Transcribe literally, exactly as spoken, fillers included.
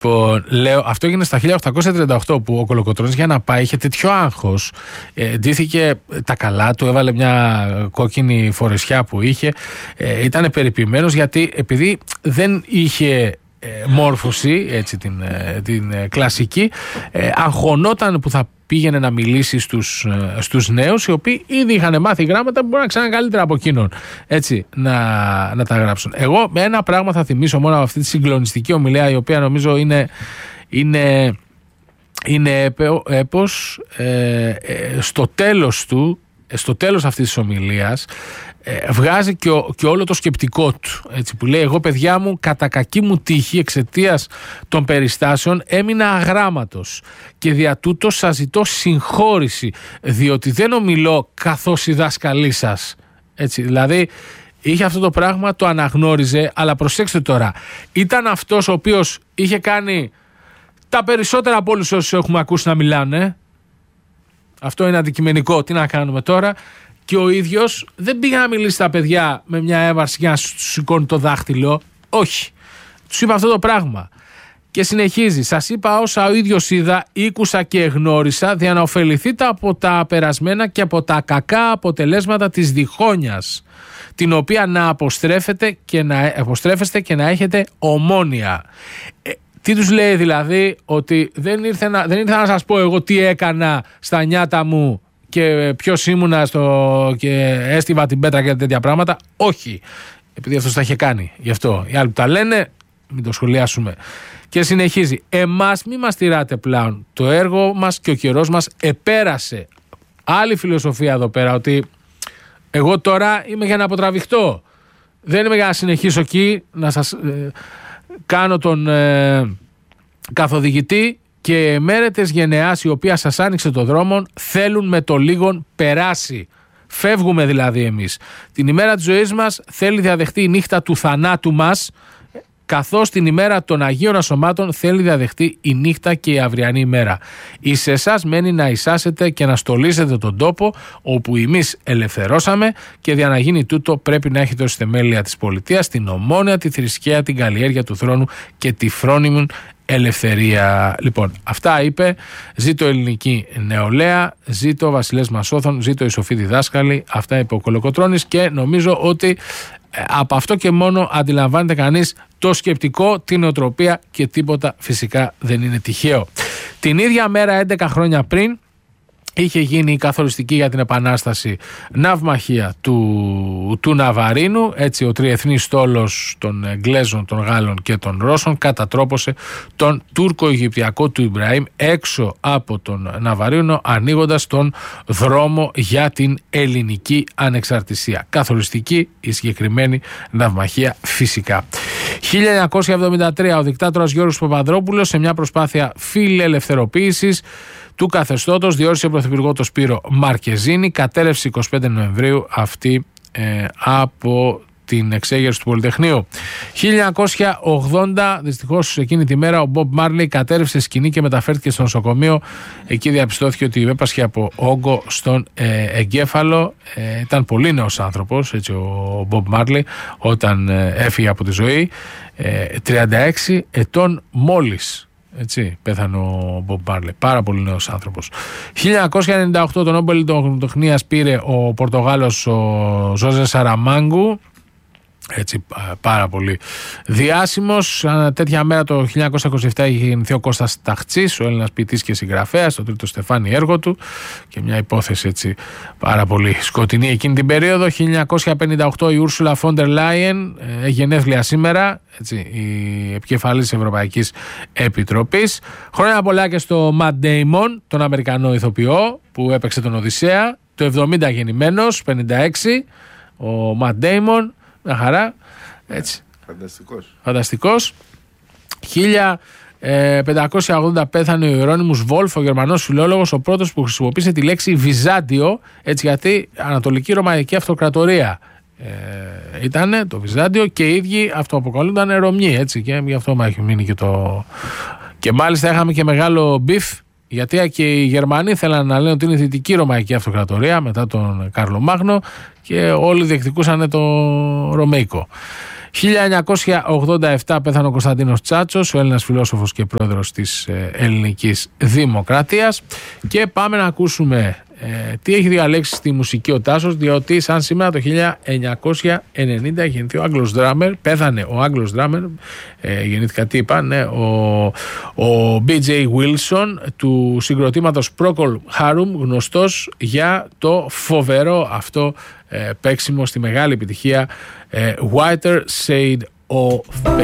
Λοιπόν, λέω, αυτό έγινε στα χίλια οκτακόσια τριάντα οκτώ που ο Κολοκοτρώνης για να πάει είχε τέτοιο άγχος. Ε, ντύθηκε τα καλά του, έβαλε μια κόκκινη φορεσιά που είχε. Ε, ήταν περιποιημένος γιατί επειδή δεν είχε ε, μόρφωση, έτσι την, ε, την ε, κλασική, ε, αγχωνόταν που θα πήγαινε να μιλήσει στους, στους νέους, οι οποίοι ήδη είχαν μάθει γράμματα που μπορεί να ξέρουν καλύτερα από εκείνον, έτσι, να, να τα γράψουν. Εγώ με ένα πράγμα θα θυμίσω μόνο από αυτή τη συγκλονιστική ομιλία, η οποία νομίζω είναι, είναι, είναι έπος, ε, ε, στο τέλος του, στο τέλος αυτής της ομιλίας, Ε, βγάζει και, ο, και όλο το σκεπτικό του, έτσι, που λέει: εγώ, παιδιά μου, κατά κακή μου τύχη εξαιτίας των περιστάσεων έμεινα αγράμματος και δια τούτος σας ζητώ συγχώρηση, διότι δεν ομιλώ καθώς η δάσκαλή σας. Έτσι, δηλαδή είχε αυτό το πράγμα, το αναγνώριζε, αλλά προσέξτε τώρα, ήταν αυτός ο οποίος είχε κάνει τα περισσότερα από όλους όσους έχουμε ακούσει να μιλάνε. Αυτό είναι αντικειμενικό, τι να κάνουμε τώρα. Και ο ίδιος δεν πήγε να μιλήσει στα παιδιά με μια έβαρση για να σου σηκώνει το δάχτυλο. Όχι. Τους είπα αυτό το πράγμα. Και συνεχίζει. Σας είπα όσα ο ίδιος είδα, ήκουσα και εγνώρισα, για να ωφεληθείτε από τα περασμένα και από τα κακά αποτελέσματα της διχόνοιας, την οποία να αποστρέφετε και να, αποστρέφεστε και να έχετε ομόνοια. Ε, τι τους λέει δηλαδή? Ότι δεν ήρθε να, δεν ήρθα να σας πω εγώ τι έκανα στα νιάτα μου και ποιος ήμουνα στο, και έστειβα την πέτρα και τέτοια πράγματα. Όχι. Επειδή αυτός τα είχε κάνει. Γι' αυτό. Οι άλλοι που τα λένε, μην το σχολιάσουμε. Και συνεχίζει. Εμάς μη μας τηράτε πλέον. Το έργο μας και ο καιρός μας επέρασε. Άλλη φιλοσοφία εδώ πέρα, ότι εγώ τώρα είμαι για να αποτραβηχτώ. Δεν είμαι για να συνεχίσω εκεί, να σας ε, κάνω τον ε, καθοδηγητή. Και μέρετες γενεάς η οποία σας άνοιξε το δρόμο θέλουν με το λίγον περάσει. Φεύγουμε δηλαδή εμείς. Την ημέρα της ζωής μας θέλει διαδεχτεί η νύχτα του θανάτου μας, καθώς την ημέρα των Αγίων Ασωμάτων θέλει διαδεχτεί η νύχτα και η αυριανή ημέρα. Εις εσάς μένει να εισάσετε και να στολίσετε τον τόπο όπου εμείς ελευθερώσαμε, και για να γίνει τούτο πρέπει να έχετε ως θεμέλια της πολιτείας την ομόνοια, τη θρησκεία, την καλλιέργεια του θρόνου και τη φρόνιμη ελευθερία. Λοιπόν, αυτά είπε. Ζήτω ελληνική νεολαία, ζήτω ο βασιλές Μασόθων, ζήτω οι σοφοί διδάσκαλοι. Αυτά είπε ο Κολοκοτρώνης, και νομίζω ότι από αυτό και μόνο αντιλαμβάνεται κανείς το σκεπτικό, την νοοτροπία, και τίποτα φυσικά δεν είναι τυχαίο. Την ίδια μέρα, έντεκα χρόνια πριν, είχε γίνει η καθοριστική για την Επανάσταση ναυμαχία του, του Ναβαρίνου. Έτσι, ο τριεθνής στόλος των Εγγλέζων, των Γάλλων και των Ρώσων κατατρόπωσε τον Τούρκο-Αιγυπτιακό του Ιμπραήμ έξω από τον Ναβαρίνο, ανοίγοντας τον δρόμο για την ελληνική ανεξαρτησία. Καθοριστική η συγκεκριμένη ναυμαχία φυσικά. χίλια εννιακόσια εβδομήντα τρία ο δικτάτορας Γιώργος Παπανδρόπουλος, σε μια προσπάθεια φιλελευθεροποίησης του καθεστώτος, διόρισε πρωθυπουργό το Σπύρο Μαρκεζίνη. Κατέρευσε εικοστή πέμπτη Νοεμβρίου αυτή ε, από την εξέγερση του Πολυτεχνείου. χίλια εννιακόσια ογδόντα, δυστυχώς εκείνη τη μέρα, ο Μπομπ Μάρλεϊ κατέρευσε σκηνή και μεταφέρθηκε στο νοσοκομείο. Εκεί διαπιστώθηκε ότι έπασχε από όγκο στον ε, εγκέφαλο. Ε, ήταν πολύ νέος άνθρωπος, έτσι, ο Μπομπ Μάρλεϊ, όταν ε, έφυγε από τη ζωή. Ε, τριάντα έξι ετών μόλις. Έτσι, πέθανε ο Μπομπ Μάρλεϊ. Πάρα πολύ νέος άνθρωπος. χίλια εννιακόσια ενενήντα οκτώ τον Νόμπελ τεχνίας πήρε ο Πορτογάλος ο Ζόζε Σαραμάγκου. Έτσι, πάρα πολύ διάσημος. Τέτοια μέρα το χίλια εννιακόσια είκοσι επτά είχε γεννηθεί ο Κώστας Ταχτσής, ο Έλληνας ποιητής και συγγραφέας, το τρίτο στεφάνι έργο του, και μια υπόθεση έτσι πάρα πολύ σκοτεινή εκείνη την περίοδο. χίλια εννιακόσια πενήντα οκτώ η Ούρσουλα Φόντερ Λάιεν έχει γενέθλια σήμερα, έτσι, η επικεφαλής της Ευρωπαϊκής Επιτροπής. Χρόνια πολλά και στο Ματ Ντέιμον, τον Αμερικανό ηθοποιό που έπαιξε τον Οδυσσέα, το εβδομήντα γεννημένος, πενήντα έξι, ο Ματ Ντέιμον. Μια χαρά, έτσι. Φανταστικός. Φανταστικός. χίλια πεντακόσια ογδόντα πέθανε ο Ιερώνυμος Βόλφ, ο Γερμανός φιλόλογος, ο πρώτος που χρησιμοποίησε τη λέξη Βυζάντιο, έτσι, γιατί Ανατολική Ρωμαϊκή Αυτοκρατορία ε, ήταν το Βυζάντιο, και οι ίδιοι αυτοαποκαλούνταν Ρωμιοί, έτσι, και γι' αυτό έχει μείνει και το. Και μάλιστα είχαμε και μεγάλο μπιφ, γιατί και οι Γερμανοί θέλαν να λένε ότι είναι Δυτική Ρωμαϊκή Αυτοκρατορία μετά τον Καρλομάγνο, και όλοι διεκδικούσαν το Ρωμαϊκό. χίλια εννιακόσια ογδόντα επτά πέθανε ο Κωνσταντίνος Τσάτσος, ο Έλληνας φιλόσοφος και πρόεδρος της Ελληνικής Δημοκρατίας. Και πάμε να ακούσουμε ε, τι έχει διαλέξει στη μουσική ο Τάσος, διότι σαν σήμερα το χίλια εννιακόσια ενενήντα γεννηθεί ο Άγγλος Drummer, πέθανε ο Άγγλος Drummer, ε, γεννήθηκα τι είπα, ναι, ο, ο μπι τζέι Wilson του συγκροτήματος Procol Harum, γνωστός για το φοβερό αυτό ε, παίξιμο στη μεγάλη επιτυχία ε, Whiter Shade of